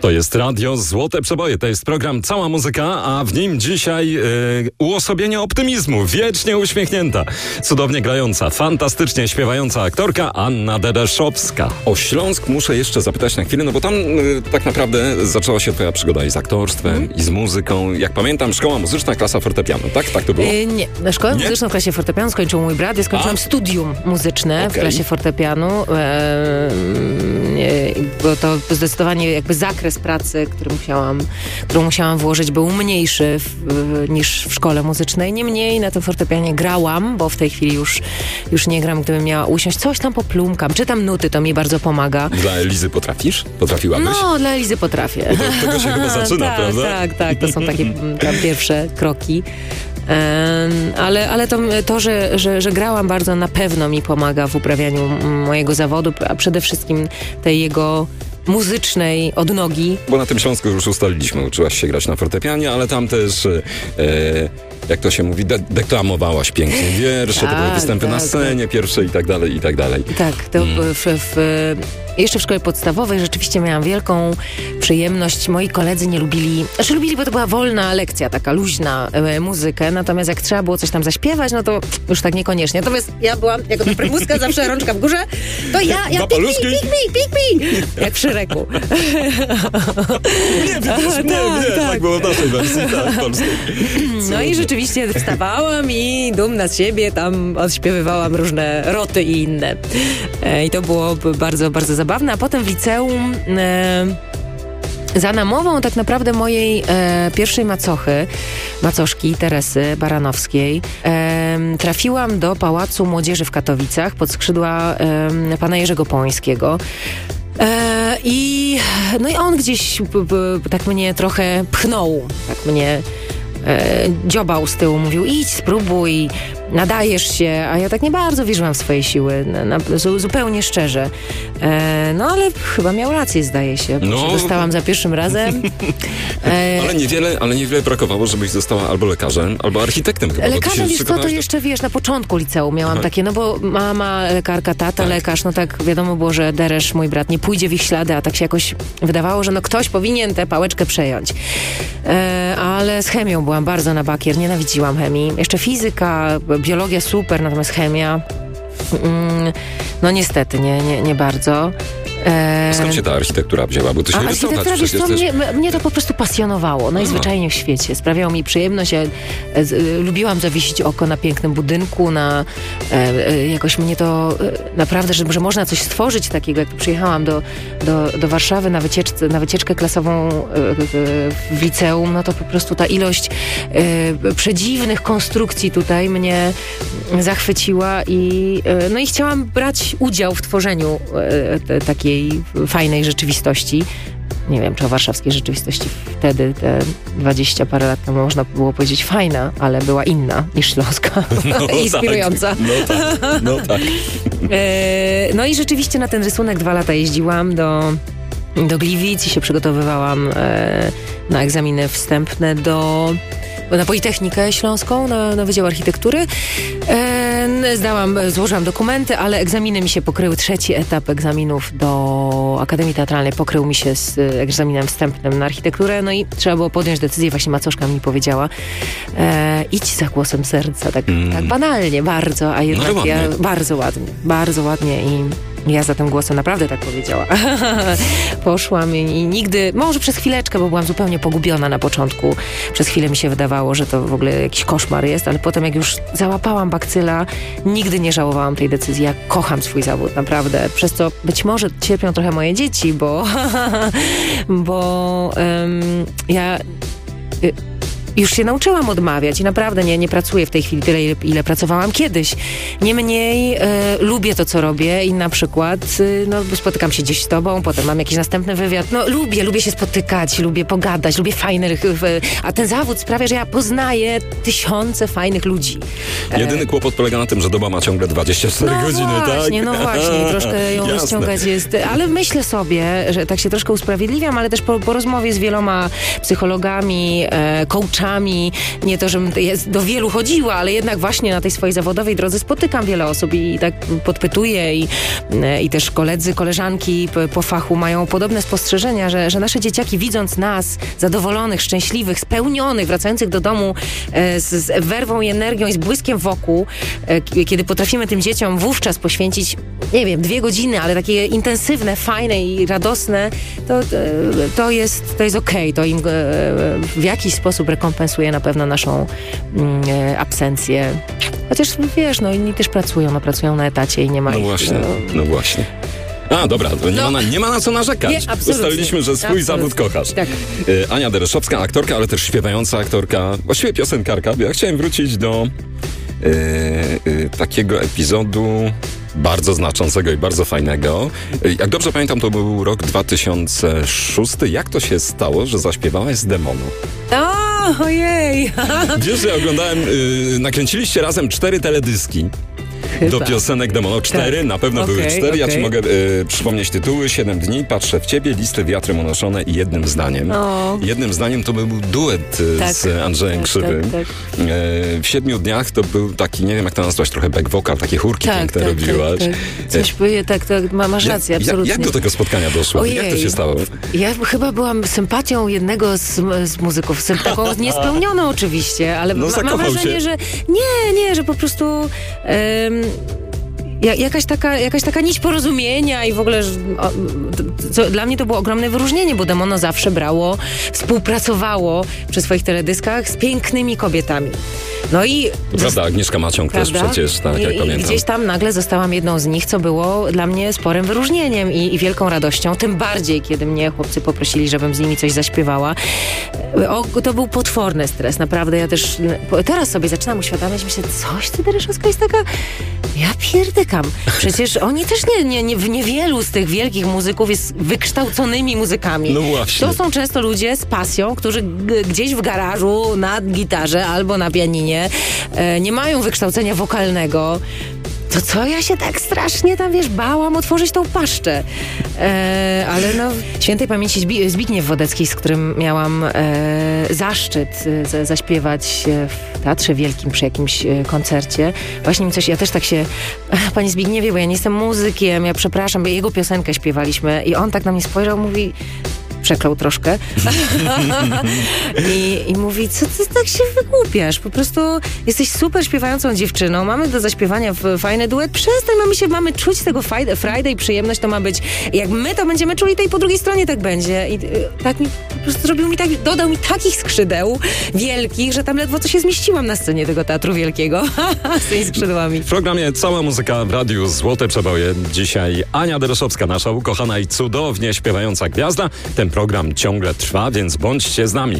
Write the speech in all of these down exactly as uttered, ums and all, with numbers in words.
To jest radio Złote Przeboje, to jest program Cała Muzyka, a w nim dzisiaj yy, uosobienie optymizmu, wiecznie uśmiechnięta, cudownie grająca, fantastycznie śpiewająca aktorka Anna Dedeszowska. O Śląsk muszę jeszcze zapytać na chwilę, no bo tam yy, tak naprawdę zaczęła się twoja przygoda i z aktorstwem, mm. i z muzyką. Jak pamiętam, szkoła muzyczna, klasa fortepianu, tak? Tak to było? Yy, nie, na szkołę nie? muzyczną, klasie fortepianu skończył mój brat, ja skończyłam a? studium muzyczne okay. w klasie fortepianu, yy, bo to zdecydowanie jakby zakres pracy, który musiałam, którą musiałam włożyć, był mniejszy w, w, niż w szkole muzycznej. Niemniej na tym fortepianie grałam, bo w tej chwili już, już nie gram. Gdybym miała usiąść, coś tam poplumkam, czytam nuty, to mi bardzo pomaga. Dla Elizy potrafisz? Potrafiłabyś? No, dla Elizy potrafię. Bo to, tego się chyba zaczyna, tak, prawda? Tak, tak, to są takie tam pierwsze kroki. Um, ale ale to, to że, że, że grałam bardzo na pewno mi pomaga w uprawianiu mojego zawodu, a przede wszystkim tej jego muzycznej odnogi. Bo na tym Śląsku już ustaliliśmy, uczyłaś się grać na fortepianie, ale tam też, e, jak to się mówi, de- deklamowałaś pięknie wiersze, tak, to były występy tak, na scenie tak. pierwsze i tak dalej, i tak dalej. Tak, to mm. w, w, jeszcze w szkole podstawowej rzeczywiście miałam wielką przyjemność. Moi koledzy nie lubili, znaczy lubili, bo to była wolna lekcja, taka luźna e, muzykę, natomiast jak trzeba było coś tam zaśpiewać, no to już tak niekoniecznie. Natomiast ja byłam jako ta prymuska, zawsze rączka w górze, to ja, ja pik mi, pik mi, pik mi, jak przy reku. Nie, wiesz, nie, nie, tak, tak było w naszej wersji, tak, polskiej. No i rzeczywiście wstawałam i dumna z siebie tam odśpiewywałam różne roty i inne. E, I to było bardzo, bardzo zabawne. A potem w liceum e, za namową tak naprawdę mojej e, pierwszej macochy, macoszki Teresy Baranowskiej, e, trafiłam do Pałacu Młodzieży w Katowicach pod skrzydła e, pana Jerzego Pońskiego. E, i, no i on gdzieś b, b, tak mnie trochę pchnął, tak mnie e, dziobał z tyłu, mówił idź, spróbuj, nadajesz się, a ja tak nie bardzo wierzyłam w swoje siły, na, na, zupełnie szczerze. E, no ale chyba miał rację, zdaje się, bo no. się dostałam za pierwszym razem. E, ale, niewiele, ale niewiele brakowało, żebyś została albo lekarzem, albo architektem. Chyba, lekarzem, wiesz co, to jeszcze wiesz, na początku liceum miałam Aha. takie, no bo mama lekarka, tata tak. lekarz, no tak wiadomo było, że Deresz, mój brat, nie pójdzie w ich ślady, a tak się jakoś wydawało, że no ktoś powinien tę pałeczkę przejąć. E, ale z chemią byłam bardzo na bakier, nienawidziłam chemii. Jeszcze fizyka, biologia super, natomiast chemia mm, no niestety nie, nie, nie bardzo. E... Skąd się ta architektura wzięła? Bo to się A architektura, wiesz co, mnie, mnie to po prostu pasjonowało najzwyczajniej w świecie. Sprawiało mi przyjemność. Ja e, z, lubiłam zawiesić oko na pięknym budynku, na e, e, jakoś mnie to e, naprawdę, że, że można coś stworzyć takiego. Jak przyjechałam do, do, do Warszawy na, wycieczce, na wycieczkę klasową e, e, w liceum, no to po prostu ta ilość e, przedziwnych konstrukcji tutaj mnie zachwyciła i, e, no i chciałam brać udział w tworzeniu e, te, takiej fajnej rzeczywistości. Nie wiem, czy o warszawskiej rzeczywistości wtedy, te dwadzieścia parę lat temu można było powiedzieć fajna, ale była inna niż śląska. No, inspirująca. Tak, no tak, no tak. e, no i rzeczywiście na ten rysunek dwa lata jeździłam do, do Gliwic i się przygotowywałam e, na egzaminy wstępne do na Politechnikę Śląską, na, na Wydział Architektury. E, zdałam, złożyłam dokumenty, ale egzaminy mi się pokryły. Trzeci etap egzaminów do Akademii Teatralnej pokrył mi się z egzaminem wstępnym na architekturę, no i trzeba było podjąć decyzję, właśnie macoszka mi powiedziała, e, idź za głosem serca, tak, mm. tak banalnie, bardzo, a jednak no, ja bardzo ładnie, bardzo ładnie i ja za tym głosem naprawdę tak powiedziała. Poszłam i, i nigdy, może przez chwileczkę, bo byłam zupełnie pogubiona na początku. Przez chwilę mi się wydawało, że to w ogóle jakiś koszmar jest, ale potem jak już załapałam bakcyla, nigdy nie żałowałam tej decyzji. Ja kocham swój zawód, naprawdę. Przez co być może cierpią trochę moje dzieci, bo bo um, ja... Y, już się nauczyłam odmawiać i naprawdę nie, nie pracuję w tej chwili tyle, ile, ile pracowałam kiedyś. Niemniej e, lubię to, co robię i na przykład y, no, spotykam się gdzieś z tobą, potem mam jakiś następny wywiad. No lubię, lubię się spotykać, lubię pogadać, lubię fajnych... Y, a ten zawód sprawia, że ja poznaję tysiące fajnych ludzi. Jedyny e... kłopot polega na tym, że doba ma ciągle dwadzieścia cztery no godziny, właśnie, tak? No właśnie, troszkę ją rozciągać jest. Ale myślę sobie, że tak się troszkę usprawiedliwiam, ale też po, po rozmowie z wieloma psychologami, e, coachami, muzykami. Nie to, żebym jest, do wielu chodziła, ale jednak właśnie na tej swojej zawodowej drodze spotykam wiele osób i, i tak podpytuję i, i też koledzy, koleżanki po, po fachu mają podobne spostrzeżenia, że, że nasze dzieciaki widząc nas zadowolonych, szczęśliwych, spełnionych, wracających do domu e, z, z werwą i energią i z błyskiem wokół, e, kiedy potrafimy tym dzieciom wówczas poświęcić, nie wiem, dwie godziny, ale takie intensywne, fajne i radosne, to, to jest, to jest okej. To im w jakiś sposób rekompensuje na pewno naszą e, absencję. Chociaż wiesz, no inni też pracują, no pracują na etacie i nie ma No ich, właśnie, no. no właśnie. A, dobra, to nie, No. ma na, nie ma na co narzekać. Nie, absolutnie. Ustaliliśmy, że swój Absolutnie. zawód kochasz. Tak. E, Ania Dereszowska, aktorka, ale też śpiewająca aktorka, właściwie piosenkarka. Ja chciałem wrócić do e, e, takiego epizodu bardzo znaczącego i bardzo fajnego. E, jak dobrze pamiętam, to był rok dwa tysiące szósty. Jak to się stało, że zaśpiewałaś z Demonu? O, ojej! Wiesz, że ja oglądałem, e, nakręciliście razem cztery teledyski. Chyba. Do piosenek Demonu. Cztery, Tak. na pewno Okay, były cztery. Ja okay. ci mogę y, przypomnieć tytuły. Siedem dni, Patrzę w ciebie, Listy wiatrem unoszone i jednym zdaniem. O. Jednym zdaniem to był duet y, Tak. z Andrzejem Tak, Krzywym. tak, tak. Y, w siedmiu dniach to był taki, nie wiem jak to nazwać, trochę back vocal, takie chórki Tak, piękne tak, robiłaś. tak, tak. Coś by, tak, tak, ma- masz rację, jak, absolutnie. jak do tego spotkania doszło? Ojej. Jak to się stało? Ja chyba byłam sympatią jednego z, z muzyków, sym, taką niespełnioną oczywiście, ale No, ma, mam zakochał wrażenie, się. że nie, nie, że po prostu em, ja, jakaś, taka, jakaś taka nić porozumienia i w ogóle że, o, co, dla mnie to było ogromne wyróżnienie, bo Demono zawsze brało, współpracowało przy swoich teledyskach z pięknymi kobietami. No i To prawda, Agnieszka Maciąg też Prawda? przecież, tak I, jak i pamiętam. gdzieś tam nagle zostałam jedną z nich, co było dla mnie sporym wyróżnieniem i, i wielką radością. Tym bardziej, kiedy mnie chłopcy poprosili, żebym z nimi coś zaśpiewała. O, to był potworny stres, naprawdę. Ja też teraz sobie zaczynam uświadamiać, myślę, coś ty, Dereszowska, jest taka... Ja pierdykam. Przecież oni też nie, nie, nie, niewielu z tych wielkich muzyków jest wykształconymi muzykami. No właśnie. To są często ludzie z pasją, którzy g- gdzieś w garażu na gitarze albo na pianinie e, nie mają wykształcenia wokalnego. To co ja się tak strasznie tam, wiesz, bałam otworzyć tą paszczę. E, ale no, świętej pamięci Zbi- Zbigniew Wodecki, z którym miałam e, zaszczyt e, za- zaśpiewać e, w Teatrze Wielkim przy jakimś e, koncercie. Właśnie mi coś, ja też tak się, panie Zbigniewie, bo ja nie jestem muzykiem, ja przepraszam, bo jego piosenkę śpiewaliśmy i on tak na mnie spojrzał, mówi... Przeklął troszkę. I, I mówi, co ty tak się wygłupiasz? Po prostu jesteś super śpiewającą dziewczyną, mamy do zaśpiewania w, fajny duet, przestań, mamy się, mamy czuć z tego Friday, Friday, przyjemność to ma być. Jak my to będziemy czuli, to i po drugiej stronie tak będzie. I y, tak mi, po prostu zrobił mi tak, dodał mi takich skrzydeł wielkich, że tam ledwo co się zmieściłam na scenie tego Teatru Wielkiego z tymi skrzydłami. W programie Cała Muzyka w Radiu Złote Przeboje. Dzisiaj Ania Dereszowska, nasza ukochana i cudownie śpiewająca gwiazda. Ten program ciągle trwa, więc bądźcie z nami.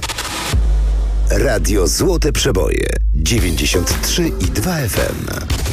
Radio Złote Przeboje dziewięćdziesiąt trzy i dwa F M.